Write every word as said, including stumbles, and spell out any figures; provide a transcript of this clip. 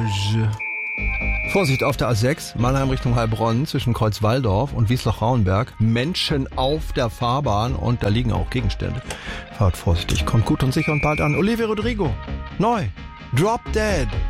Vorsicht auf der A sechs, Mannheim Richtung Heilbronn zwischen Kreuzwaldorf und Wiesloch-Rauenberg. Menschen auf der Fahrbahn und da liegen auch Gegenstände. Fahrt vorsichtig, kommt gut und sicher und bald an. Olivia Rodrigo, neu, Drop Dead.